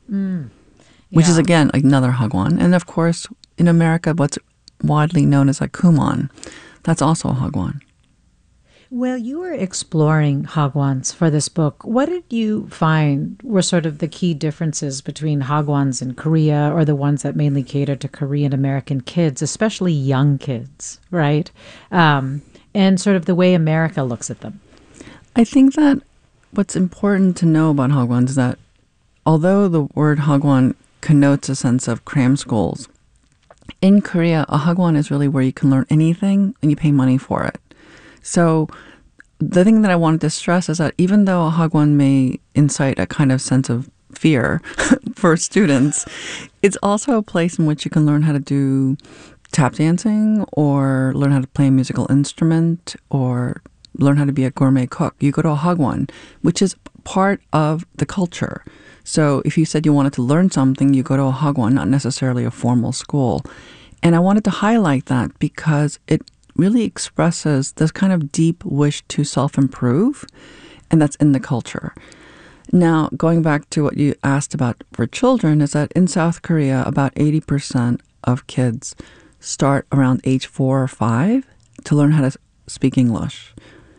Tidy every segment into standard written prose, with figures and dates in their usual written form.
Mm. which is, Yeah. again, another Hagwon. And, of course, in America, what's widely known as a Kumon. That's also a Hagwon. Well, you were exploring Hagwons for this book. What did you find were sort of the key differences between Hagwons in Korea, or the ones that mainly cater to Korean American kids, especially young kids, right? And sort of the way America looks at them. I think that what's important to know about Hagwons is that although the word Hagwon connotes a sense of cram schools, in Korea, a Hagwon is really where you can learn anything and you pay money for it. So the thing that I wanted to stress is that even though a Hagwon may incite a kind of sense of fear for students, it's also a place in which you can learn how to do tap dancing or learn how to play a musical instrument or learn how to be a gourmet cook. You go to a Hagwon, which is part of the culture. So if you said you wanted to learn something, you go to a Hagwon, not necessarily a formal school. And I wanted to highlight that because it really expresses this kind of deep wish to self-improve, and that's in the culture. Now, going back to what you asked about for children, is that in South Korea, about 80% of kids start around age 4 or 5 to learn how to speak English.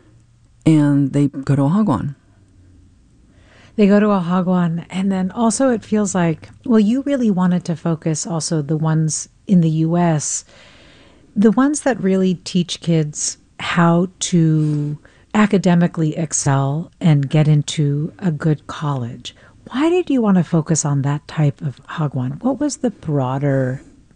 And they go to a Hagwon. They go to a Hagwon, and then also it feels like, well, you really wanted to focus also the ones in the U.S., the ones that really teach kids how to academically excel and get into a good college. Why did you want to focus on that type of Hagwon? What was the broader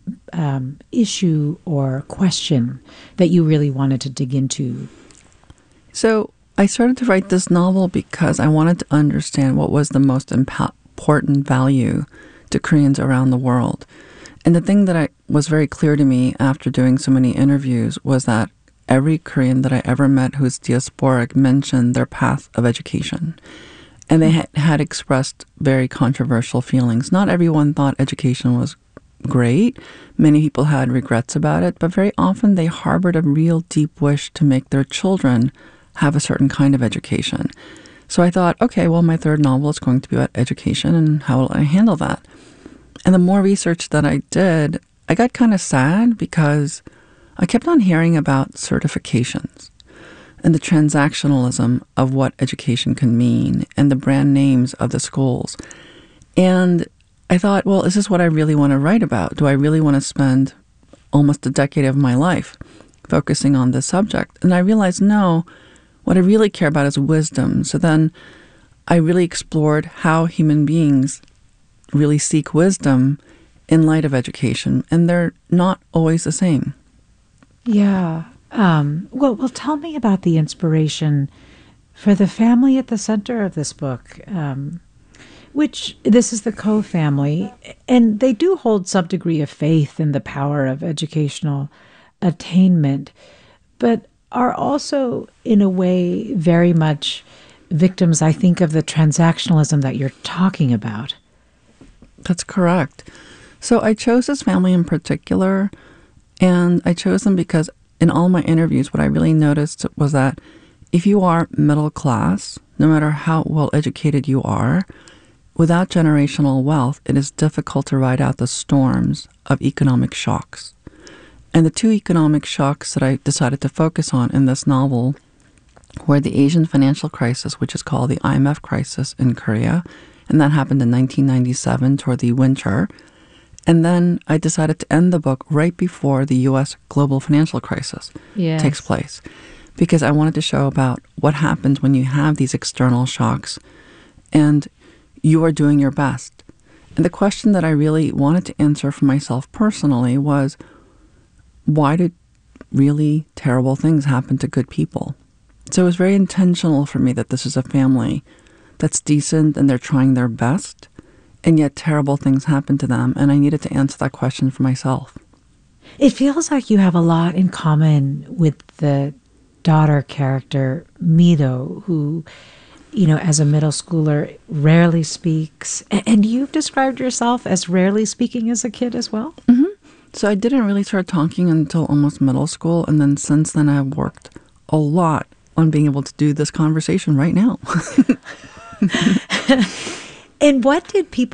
issue or question that you really wanted to dig into? So I started to write this novel because I wanted to understand what was the most important value to Koreans around the world. And the thing that was very clear to me after doing so many interviews was that every Korean that I ever met who's diasporic mentioned their path of education. And they had expressed very controversial feelings. Not everyone thought education was great. Many people had regrets about it, but very often they harbored a real deep wish to make their children have a certain kind of education. So I thought, okay, well, my third novel is going to be about education, and how will I handle that? And the more research that I did, I got kind of sad because I kept on hearing about certifications and the transactionalism of what education can mean and the brand names of the schools. And I thought, well, is this what I really want to write about? Do I really want to spend almost a decade of my life focusing on this subject? And I realized, no, what I really care about is wisdom. So then I really explored how human beings really seek wisdom in light of education, and they're not always the same. Yeah. Well, tell me about the inspiration for the family at the center of this book, which this is the Ko family, and they do hold some degree of faith in the power of educational attainment, but are also, in a way, very much victims, I think, of the transactionalism that you're talking about. That's correct. So I chose this family in particular, and I chose them because in all my interviews, what I really noticed was that if you are middle class, no matter how well educated you are, without generational wealth, it is difficult to ride out the storms of economic shocks. And the two economic shocks that I decided to focus on in this novel were the Asian financial crisis, which is called the IMF crisis in Korea, and that happened in 1997 toward the winter. And then I decided to end the book right before the U.S. global financial crisis takes place, because I wanted to show about what happens when you have these external shocks and you are doing your best. And the question that I really wanted to answer for myself personally was, why did really terrible things happen to good people? So it was very intentional for me that this is a family that's decent and they're trying their best, and yet terrible things happen to them, and I needed to answer that question for myself. It feels like you have a lot in common with the daughter character, Mido, who, you know, as a middle schooler, rarely speaks. And you've described yourself as rarely speaking as a kid as well? Mm-hmm. So I didn't really start talking until almost middle school, and then since then I've worked a lot on being able to do this conversation right now. And what did people